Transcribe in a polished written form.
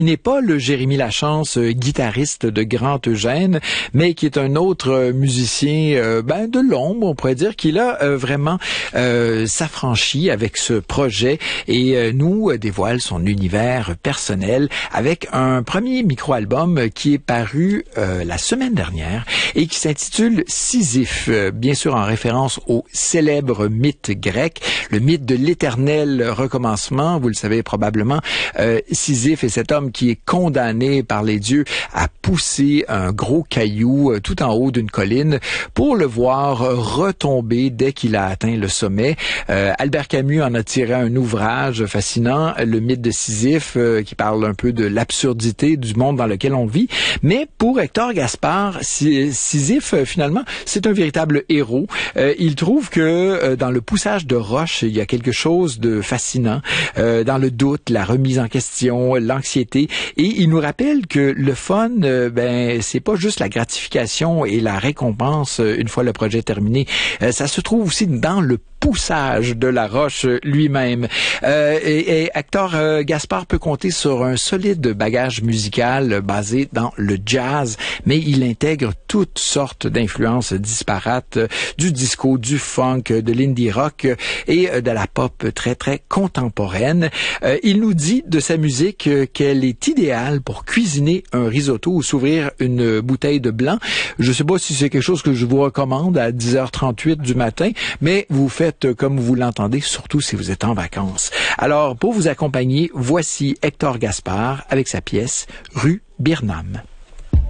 Il n'est pas le Jérémy Lachance, guitariste de Grand Eugène, mais qui est un autre musicien de l'ombre, on pourrait dire, qui là vraiment s'affranchit avec ce projet et nous dévoile son univers personnel avec un premier micro-album qui est paru la semaine dernière et qui s'intitule Sisyphe, bien sûr en référence au célèbre mythe grec, le mythe de l'éternel recommencement. Vous le savez probablement, Sisyphe est cet homme qui est condamné par les dieux à pousser un gros caillou tout en haut d'une colline pour le voir retomber dès qu'il a atteint le sommet. Albert Camus en a tiré un ouvrage fascinant, le mythe de Sisyphe, qui parle un peu de l'absurdité du monde dans lequel on vit. Mais pour Hector Gaspard, Sisyphe, finalement, c'est un véritable héros. Il trouve que dans le poussage de roches, il y a quelque chose de fascinant. Dans le doute, la remise en question, l'anxiété. Et il nous rappelle que le fun, c'est pas juste la gratification et la récompense une fois le projet terminé. Ça se trouve aussi dans le poussage de la roche lui-même. Et Hector Gaspard peut compter sur un solide bagage musical basé dans le jazz, mais il intègre toutes sortes d'influences disparates, du disco, du funk, de l'indie rock et de la pop très, très contemporaine. Il nous dit de sa musique qu'elle est idéale pour cuisiner un risotto ou s'ouvrir une bouteille de blanc. Je sais pas si c'est quelque chose que je vous recommande à 10h38 du matin, mais vous faites comme vous l'entendez, surtout si vous êtes en vacances. Alors, pour vous accompagner, voici Hector Gaspard avec sa pièce Rue Birnam.